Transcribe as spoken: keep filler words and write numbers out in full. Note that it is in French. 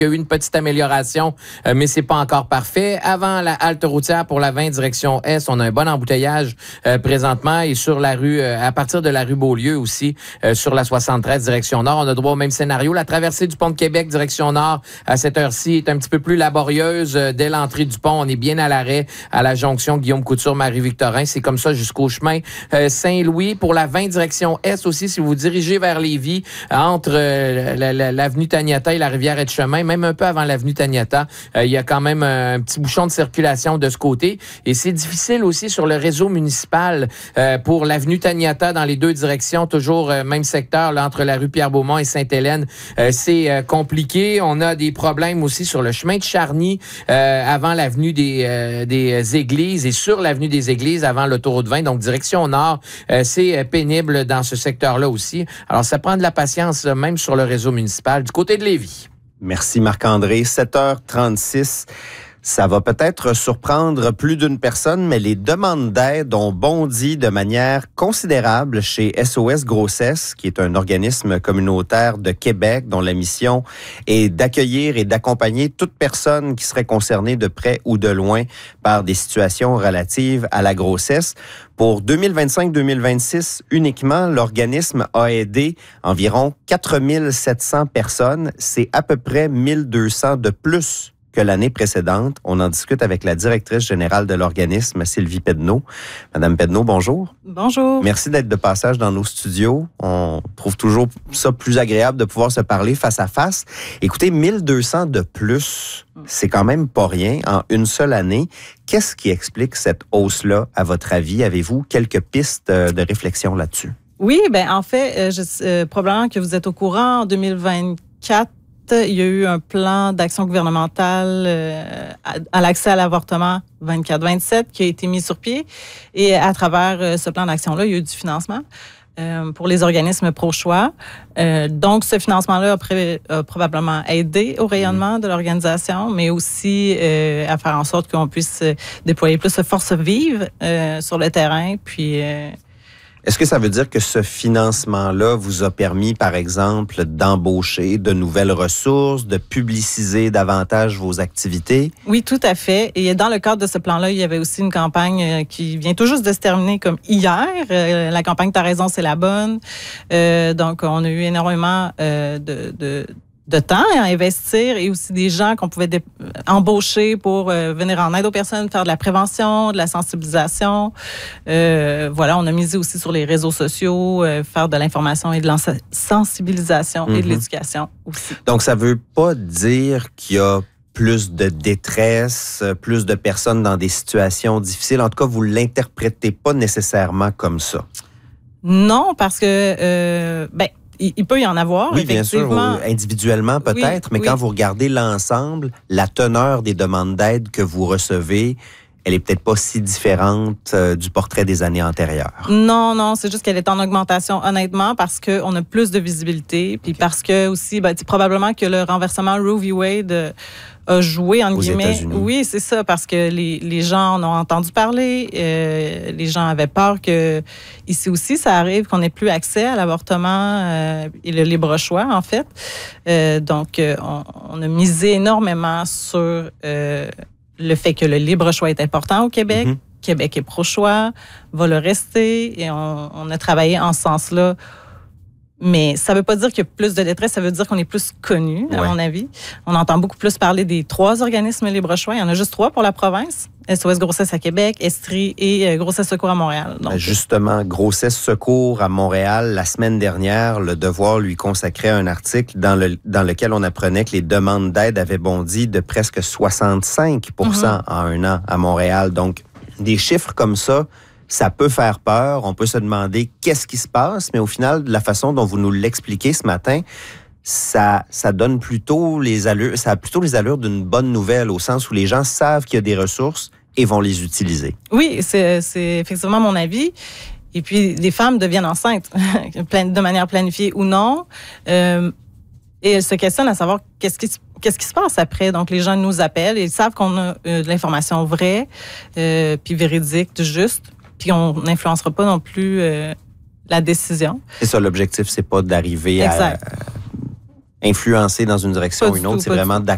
Il y a eu une petite amélioration, euh, mais c'est pas encore parfait. Avant la halte routière pour la vingt direction Est, on a un bon embouteillage euh, présentement et sur la rue, euh, à partir de la rue Beaulieu aussi, euh, sur la soixante-treize direction Nord, on a droit au même scénario. La traversée du pont de Québec direction Nord à cette heure-ci est un petit peu plus laborieuse. Euh, dès l'entrée du pont, on est bien à l'arrêt à la jonction Guillaume Couture Marie-Victorin. C'est comme ça jusqu'au chemin euh, Saint-Louis. Pour la vingt direction Est aussi, si vous vous dirigez vers Lévis, entre euh, la, la, l'avenue Taniata et la rivière Etchemin, même un peu avant l'avenue Taniata, euh, il y a quand même un petit bouchon de circulation de ce côté. Et c'est difficile aussi sur le réseau municipal euh, pour l'avenue Taniata dans les deux directions, toujours euh, même secteur là, entre la rue Pierre-Beaumont et Sainte-Hélène. Euh, c'est euh, compliqué. On a des problèmes aussi sur le chemin de Charny euh, avant l'avenue des, euh, des Églises et sur l'avenue des Églises avant l'autoroute vingt. Donc, direction nord, euh, c'est euh, pénible dans ce secteur-là aussi. Alors, ça prend de la patience euh, même sur le réseau municipal du côté de Lévis. Merci Marc-André. sept heures trente-six. Ça va peut-être surprendre plus d'une personne, mais les demandes d'aide ont bondi de manière considérable chez S O S Grossesse, qui est un organisme communautaire de Québec dont la mission est d'accueillir et d'accompagner toute personne qui serait concernée de près ou de loin par des situations relatives à la grossesse. Pour deux mille vingt-cinq deux mille vingt-six, uniquement, l'organisme a aidé environ quatre mille sept cents personnes. C'est à peu près mille deux cents de plus que l'année précédente. On en discute avec la directrice générale de l'organisme, Sylvie Pedneau. Madame Pedneau, bonjour. Bonjour. Merci d'être de passage dans nos studios. On trouve toujours ça plus agréable de pouvoir se parler face à face. Écoutez, mille deux cents de plus, c'est quand même pas rien en une seule année. Qu'est-ce qui explique cette hausse-là, à votre avis? Avez-vous quelques pistes de réflexion là-dessus? Oui, ben en fait, euh, je, euh, probablement que vous êtes au courant, en deux mille vingt-quatre, il y a eu un plan d'action gouvernementale euh, à, à l'accès à l'avortement vingt-quatre vingt-sept qui a été mis sur pied. Et à travers euh, ce plan d'action-là, il y a eu du financement euh, pour les organismes pro-choix. Euh, donc, ce financement-là a, pré- a probablement aidé au rayonnement de l'organisation, mais aussi euh, à faire en sorte qu'on puisse déployer plus de force vive euh, sur le terrain. Puis... Euh, Est-ce que ça veut dire que ce financement-là vous a permis, par exemple, d'embaucher de nouvelles ressources, de publiciser davantage vos activités? Oui, tout à fait. Et dans le cadre de ce plan-là, il y avait aussi une campagne qui vient tout juste de se terminer comme hier. Euh, la campagne « T'as raison, c'est la bonne ». Euh, donc, on a eu énormément euh, de... de de temps à investir et aussi des gens qu'on pouvait dé- embaucher pour euh, venir en aide aux personnes, faire de la prévention, de la sensibilisation. Euh, voilà, on a misé aussi sur les réseaux sociaux, euh, faire de l'information et de la sensibilisation mm-hmm. et de l'éducation aussi. Donc, ça veut pas dire qu'il y a plus de détresse, plus de personnes dans des situations difficiles. En tout cas, vous l'interprétez pas nécessairement comme ça. Non, parce que, euh, ben, il peut y en avoir, oui, bien sûr, individuellement peut-être, oui, mais oui. quand vous regardez l'ensemble, la teneur des demandes d'aide que vous recevez, elle est peut-être pas si différente euh, du portrait des années antérieures. Non, non, c'est juste qu'elle est en augmentation, honnêtement, parce qu'on a plus de visibilité, puis okay. parce que aussi, ben, probablement que le renversement Roe v. Wade euh, a joué, entre Aux guillemets. États-Unis. Oui, c'est ça, parce que les, les gens en ont entendu parler, euh, les gens avaient peur que, ici aussi, ça arrive qu'on n'ait plus accès à l'avortement euh, et le libre choix, en fait. Euh, donc, euh, on, on a misé énormément sur... Euh, le fait que le libre choix est important au Québec. Mm-hmm. Québec est pro-choix, va le rester, et on, on a travaillé en ce sens-là. Mais ça ne veut pas dire qu'il y a plus de détresse, ça veut dire qu'on est plus connu, à ouais. mon avis. On entend beaucoup plus parler des trois organismes libre-choix. Il y en a juste trois pour la province. S O S Grossesse à Québec, Estrie et Grossesse Secours à Montréal. Donc, justement, Grossesse Secours à Montréal, la semaine dernière, Le Devoir lui consacrait un article dans, le, dans lequel on apprenait que les demandes d'aide avaient bondi de presque soixante-cinq pour cent mm-hmm. en un an à Montréal. Donc, des chiffres comme ça, ça peut faire peur. On peut se demander qu'est-ce qui se passe, mais au final, de la façon dont vous nous l'expliquez ce matin, ça, ça donne plutôt les allures, ça a plutôt les allures d'une bonne nouvelle, au sens où les gens savent qu'il y a des ressources et vont les utiliser. Oui, c'est, c'est effectivement mon avis. Et puis, les femmes deviennent enceintes de manière planifiée ou non. Euh, et elles se questionnent à savoir qu'est-ce qui, qu'est-ce qui se passe après. Donc, les gens nous appellent et ils savent qu'on a euh, de l'information vraie, euh, puis véridique, juste. Puis on n'influencera pas non plus euh, la décision. C'est ça, l'objectif, c'est pas d'arriver exact. à influencer dans une direction ou une autre, c'est vraiment d'accompagner